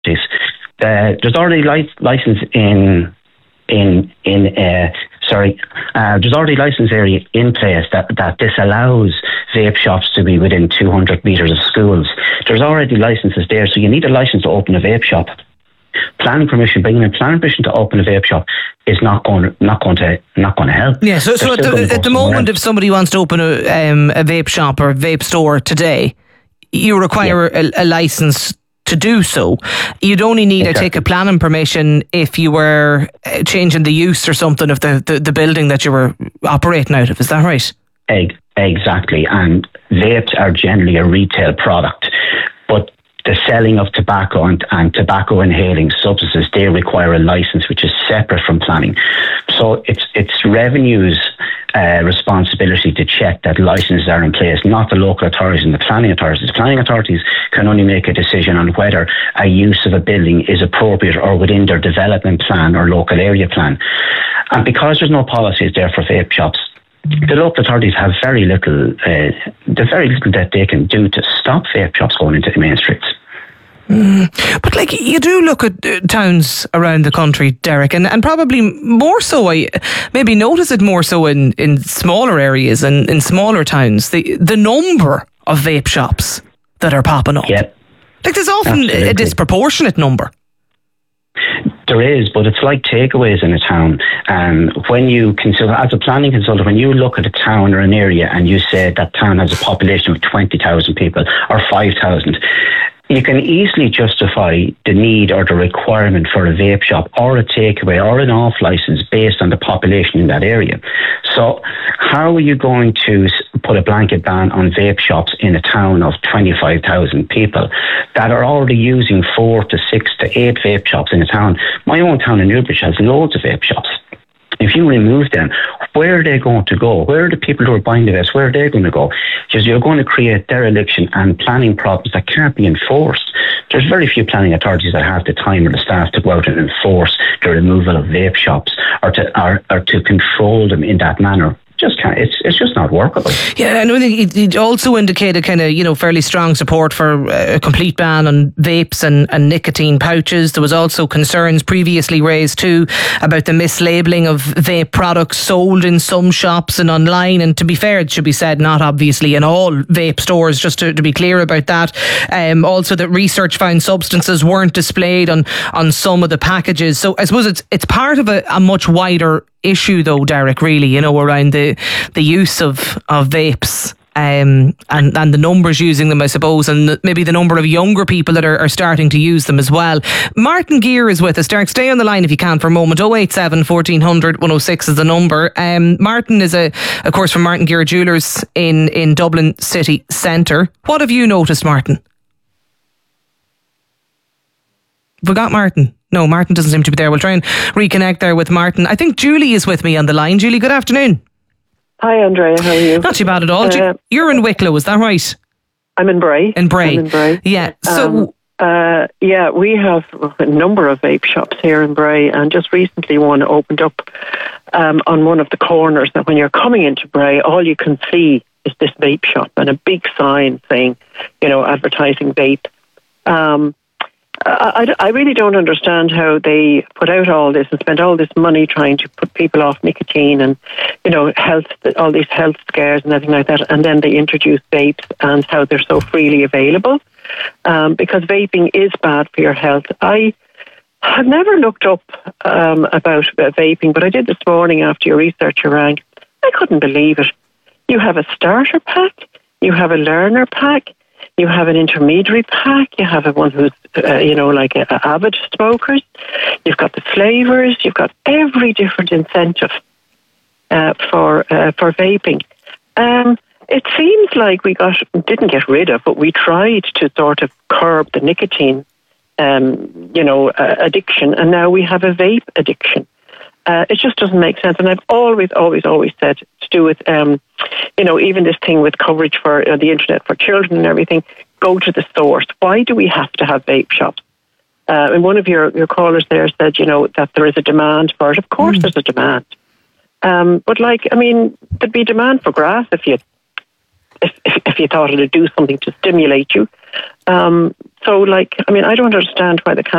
There's already license there's already license area in place that disallows vape shops to be within 200 metres of schools. There's already licenses there, so you need a license to open a vape shop. Bringing in planning permission to open a vape shop is not going to help. Yeah. So at the moment, if somebody wants to open a vape shop or vape store today, you require a license to do so. You'd only need to take a planning permission if you were changing the use or something of the building that you were operating out of. Is that right? Exactly. And vapes are generally a retail product, but the selling of tobacco and tobacco inhaling substances, they require a license which is separate from planning. So it's revenue's responsibility to check that licenses are in place, not the local authorities and the planning authorities. The planning authorities can only make a decision on whether a use of a building is appropriate or within their development plan or local area plan. And because there's no policies there for vape shops, the local authorities have very little that they can do to stop vape shops going into the main streets. But like, you do look at towns around the country, Derek, and probably more so, I maybe notice it more so in smaller areas and in smaller towns, the number of vape shops that are popping up. Yep. Like, there's often a disproportionate number. There is, but it's like takeaways in a town. When you consider, as a planning consultant, when you look at a town or an area and you say that town has a population of 20,000 people or 5,000, you can easily justify the need or the requirement for a vape shop or a takeaway or an off license based on the population in that area. So how are you going to put a blanket ban on vape shops in a town of 25,000 people that are already using 4 to 6 to 8 vape shops in a town? My own town in Newbridge has loads of vape shops. If you remove them, where are they going to go? Where are the people who are buying the vapes? Where are they going to go? Because you're going to create dereliction and planning problems that can't be enforced. There's very few planning authorities that have the time or the staff to go out and enforce the removal of vape shops or to control them in that manner. Just can't. It's just not workable. Yeah, I know it also indicated kind of, fairly strong support for a complete ban on vapes and nicotine pouches. There was also concerns previously raised too about the mislabelling of vape products sold in some shops and online. And to be fair, it should be said, not obviously in all vape stores, just to be clear about that. Also that research found substances weren't displayed on some of the packages. So I suppose it's part of a much wider issue though, Derek, really, around the use of vapes and the numbers using them, I suppose, and maybe the number of younger people that are starting to use them as well. Martin Gear is with us. Derek, stay on the line if you can for a moment. 087 1400 106 is the number. Martin is of course from Martin Gear Jewellers in Dublin city centre. What have you noticed, Martin? We got Martin? No, Martin doesn't seem to be there. We'll try and reconnect there with Martin. I think Julie is with me on the line. Julie, good afternoon. Hi, Andrea. How are you? Not too bad at all. You're in Wicklow, is that right? I'm in Bray. In Bray. I'm in Bray. Yeah. So, we have a number of vape shops here in Bray, and just recently one opened up on one of the corners. That when you're coming into Bray, all you can see is this vape shop and a big sign saying, advertising vape. I really don't understand how they put out all this and spend all this money trying to put people off nicotine and, health, all these health scares and everything like that. And then they introduce vapes and how they're so freely available. Because vaping is bad for your health. I have never looked up about vaping, but I did this morning after your researcher rang. I couldn't believe it. You have a starter pack, you have a learner pack, you have an intermediary pack, you have one who's, like avid smokers. You've got the flavours, you've got every different incentive for vaping. It seems like we didn't get rid of, but we tried to sort of curb the nicotine, addiction, and now we have a vape addiction. It just doesn't make sense. And I've always said to do with, even this thing with coverage for the internet for children and everything, go to the source. Why do we have to have vape shops? And one of your callers there said, that there is a demand for it. Of course there's a demand. But there'd be demand for grass if you thought it'd do something to stimulate you. So, I don't understand why they can't